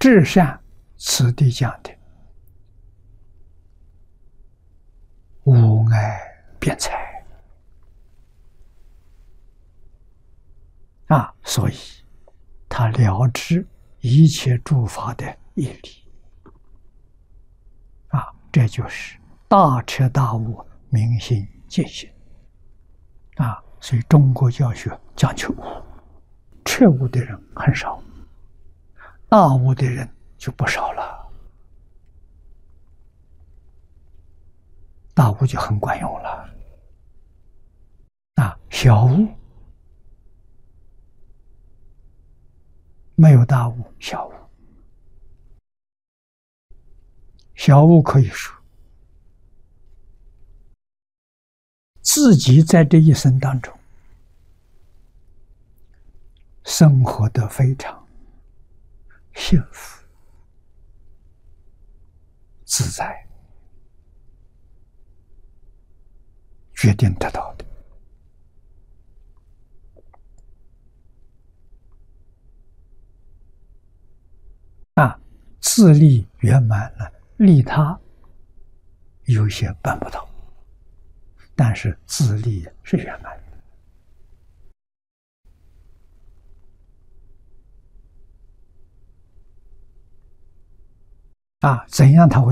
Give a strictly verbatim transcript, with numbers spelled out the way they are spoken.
至善此地讲的无碍辩才啊，所以他了知一切诸法的义理啊，这就是大彻大悟、明心见性啊。所以中国教学讲求悟，彻悟的人很少，大悟的人就不少了，大悟就很管用了啊。小悟没有大悟，小悟小悟可以说自己在这一生当中生活得非常幸福自在，决定得到的啊，自利圆满了，利他有些办不到，但是自利是圆满的啊。怎样他会